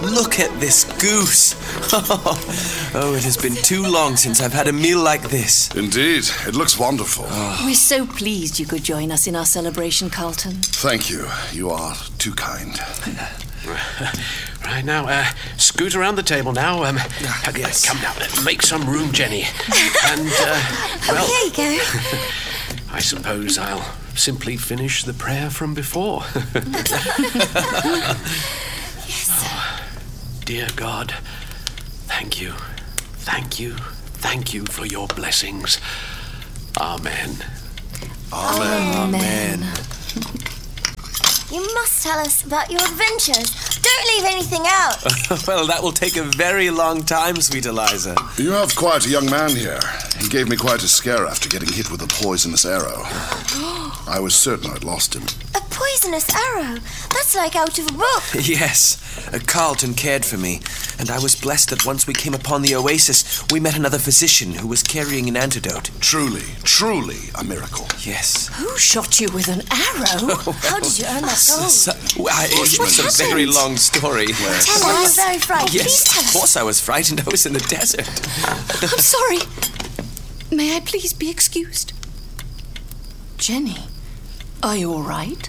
look at this goose. Oh, it has been too long since I've had a meal like this. Indeed, it looks wonderful. We're so pleased you could join us in our celebration, Carlton. Thank you. You are too kind. Right now, scoot around the table now. Yes. Come now, make some room, Jenny. And, well... Here you go. I suppose I'll simply finish the prayer from before. Yes. Oh, dear God, thank you, thank you, thank you for your blessings. Amen. Amen. You must tell us about your adventures. Don't leave anything out. Well, that will take a very long time, sweet Eliza. You have quite a young man here. He gave me quite a scare after getting hit with a poisonous arrow. I was certain I'd lost him. A poisonous arrow? That's like out of a book. Yes, Carlton cared for me, and I was blessed that once we came upon the oasis, we met another physician who was carrying an antidote. Truly, truly a miracle. Yes. Who shot you with an arrow? How did you earn that gold? It's a very long story. Tell us. You're very frightened. Please Yes, tell of us. course I was frightened. I was in the desert. I'm sorry. May I please be excused? Jenny, are you all right?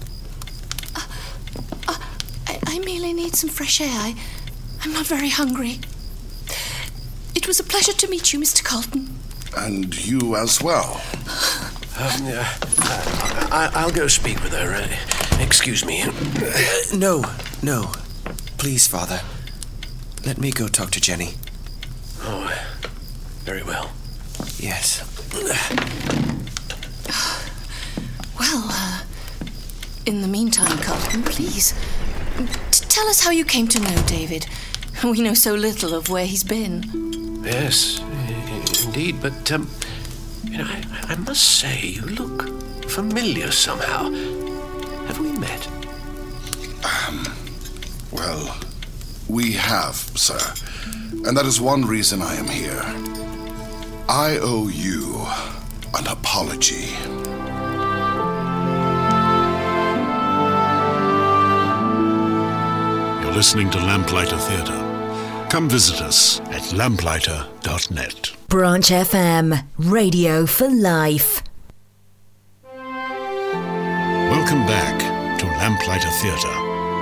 I merely need some fresh air. I'm not very hungry. It was a pleasure to meet you, Mr. Carlton. And you as well. I'll go speak with her. Excuse me. No. Please, Father. Let me go talk to Jenny. Oh, very well. Yes. Well, in the meantime, Carlton, please, tell us how you came to know David. We know so little of where he's been. Yes, indeed, but, I must say, you look familiar somehow. Have we met? Well, we have, sir. And that is one reason I am here. I owe you an apology. You're listening to Lamplighter Theatre. Come visit us at lamplighter.net. Branch FM, radio for life. Welcome back to Lamplighter Theatre.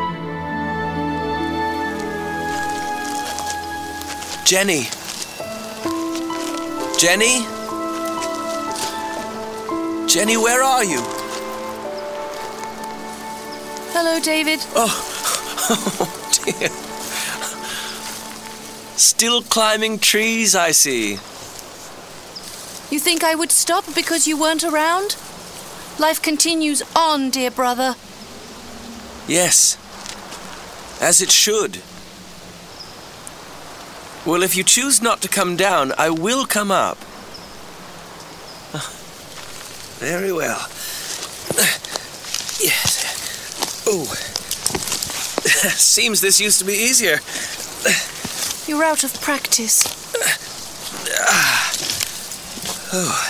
Jenny? Jenny? Jenny, where are you? Hello, David. Oh, dear. Still climbing trees, I see. You think I would stop because you weren't around? Life continues on, dear brother. Yes, as it should. Well, if you choose not to come down, I will come up. Very well. Yes. Oh. Seems this used to be easier. You're out of practice. Oh.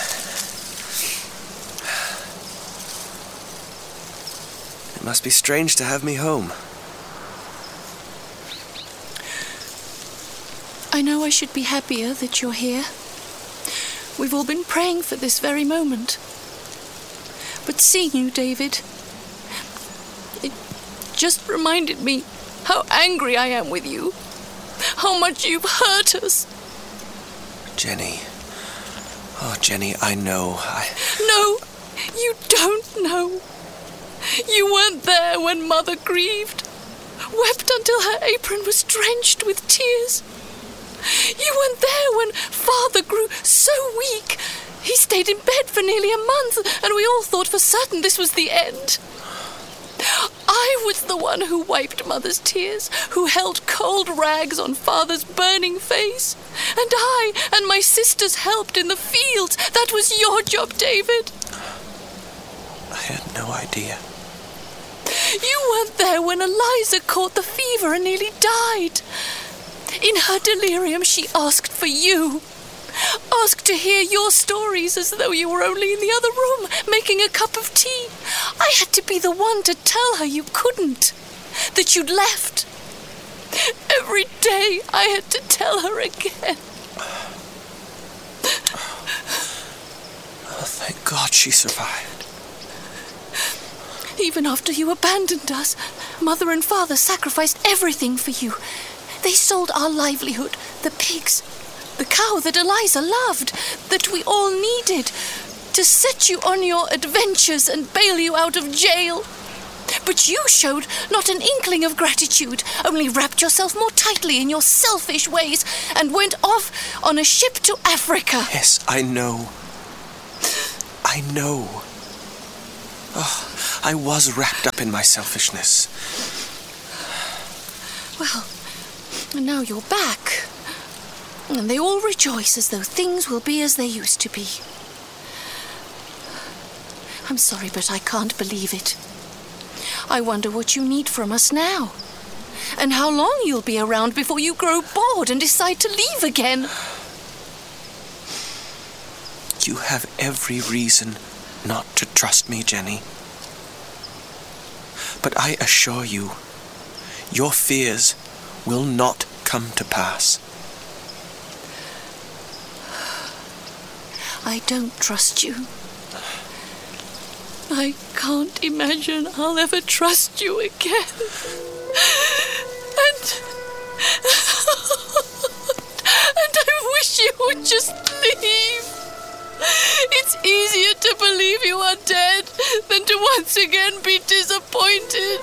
It must be strange to have me home. I know I should be happier that you're here. We've all been praying for this very moment. But seeing you, David, it just reminded me how angry I am with you. How much you've hurt us. Jenny. Oh, Jenny, I know. No, you don't know. You weren't there when Mother grieved, wept until her apron was drenched with tears. You weren't there when Father grew so weak. He stayed in bed for nearly a month, and we all thought for certain this was the end. I was the one who wiped Mother's tears, who held cold rags on Father's burning face. And I and my sisters helped in the fields. That was your job, David. I had no idea. You weren't there when Eliza caught the fever and nearly died. In her delirium, she asked for you. Asked to hear your stories as though you were only in the other room, making a cup of tea. I had to be the one to tell her you couldn't, that you'd left. day I had to tell her again. Oh, thank God she survived. Even after you abandoned us, Mother and Father sacrificed everything for you. They sold our livelihood, the pigs, the cow that Eliza loved, that we all needed, to set you on your adventures and bail you out of jail. But you showed not an inkling of gratitude, only wrapped yourself more tightly in your selfish ways and went off on a ship to Africa. Yes, I know. I know. Oh, I was wrapped up in my selfishness. Well, and now you're back. And they all rejoice as though things will be as they used to be. I'm sorry, but I can't believe it. I wonder what you need from us now. And how long you'll be around before you grow bored and decide to leave again. You have every reason not to trust me, Jenny. But I assure you, your fears will not come to pass. I don't trust you. I can't imagine I'll ever trust you again. And I wish you would just leave. It's easier to believe you are dead than to once again be disappointed.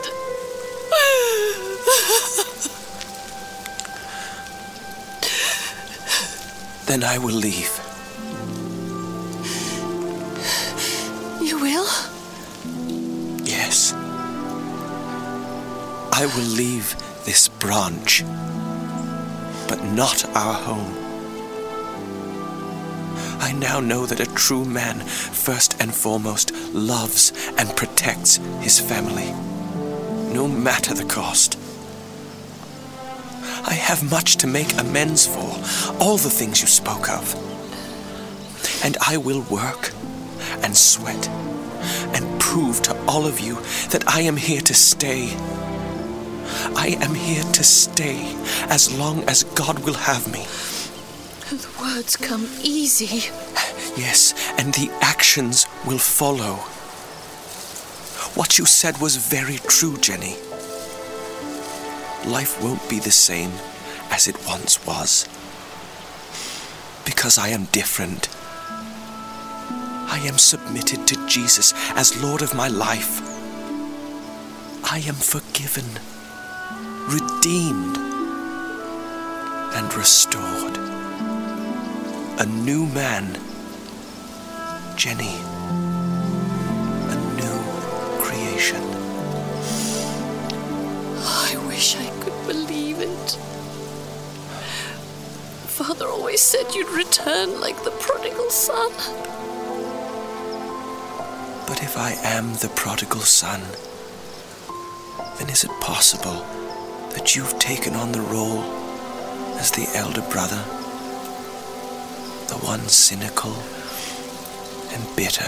Then I will leave. You will? Yes. I will leave this branch, but not our home. I now know that a true man, first and foremost, loves and protects his family, no matter the cost. I have much to make amends for, all the things you spoke of. And I will work and sweat and prove to all of you that I am here to stay. I am here to stay as long as God will have me. The words come easy. Yes, and the actions will follow. What you said was very true, Jenny. Life won't be the same as it once was. Because I am different. I am submitted to Jesus as Lord of my life. I am forgiven, redeemed, and restored. A new man. Jenny. A new creation. I wish I could believe it. Father always said you'd return like the prodigal son. But if I am the prodigal son, then is it possible that you've taken on the role as the elder brother? The one cynical and bitter.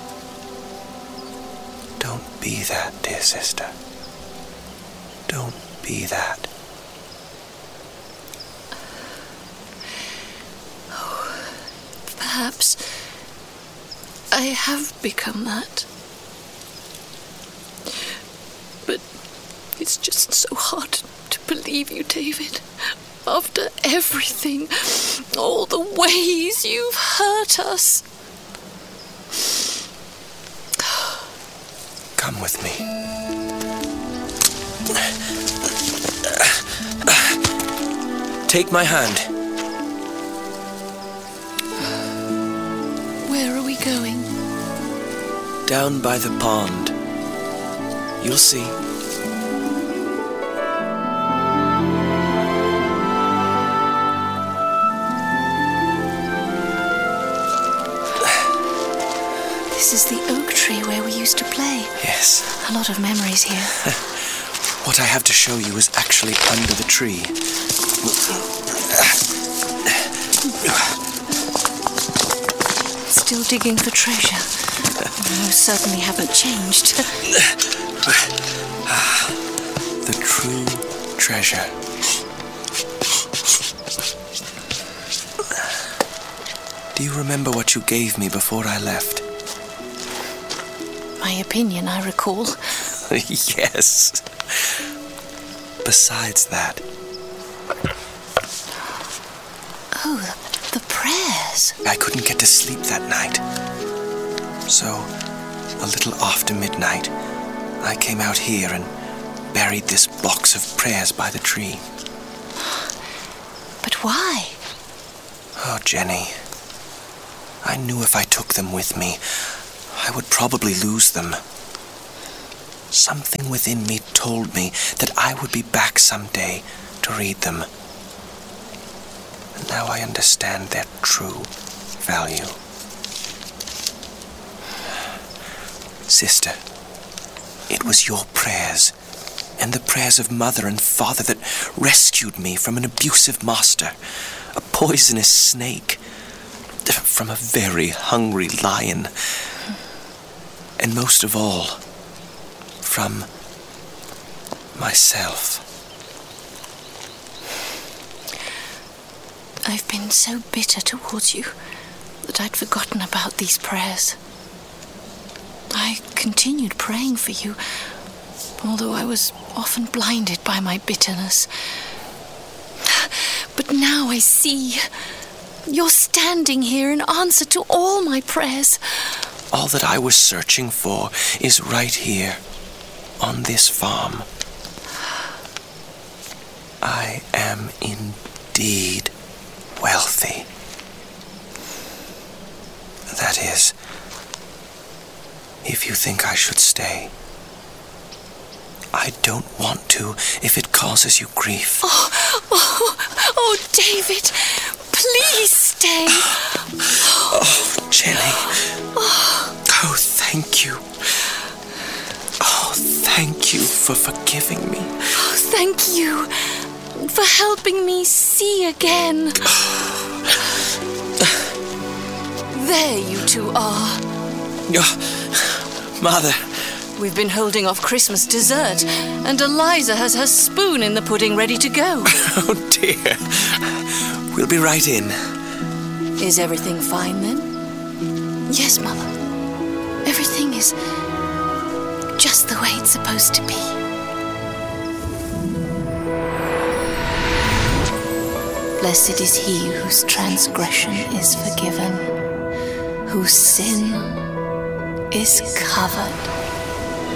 Don't be that, dear sister. Don't be that. Oh, perhaps I have become that. But it's just so hard to believe you, David. After everything, all the ways you've hurt us. Come with me. Take my hand. Where are we going? Down by the pond. You'll see. This is the oak tree where we used to play. Yes. A lot of memories here. What I have to show you is actually under the tree. Still digging for treasure. You certainly haven't changed. The true treasure. Do you remember what you gave me before I left? My opinion, I recall. Yes. Besides that... Oh, the prayers. I couldn't get to sleep that night. So, a little after midnight, I came out here and buried this box of prayers by the tree. But why? Oh, Jenny. I knew if I took them with me, I would probably lose them. Something within me told me that I would be back someday to read them. And now I understand their true value. Sister, it was your prayers and the prayers of Mother and Father that rescued me from an abusive master, a poisonous snake, from a very hungry lion, and most of all, from myself. I've been so bitter towards you that I'd forgotten about these prayers. I continued praying for you, although I was often blinded by my bitterness. But now I see. You're standing here in answer to all my prayers. All that I was searching for is right here, on this farm. I am indeed wealthy. That is, if you think I should stay. I don't want to if it causes you grief. Oh, David, please stay. Oh, Jenny. Oh, thank you. Oh, thank you for forgiving me. Oh, thank you for helping me see again. There you two are. Mother. We've been holding off Christmas dessert, and Eliza has her spoon in the pudding ready to go. Oh, dear. We'll be right in. Is everything fine, then? Yes, Mother. Everything is just the way it's supposed to be. Blessed is he whose transgression is forgiven, whose sin is covered.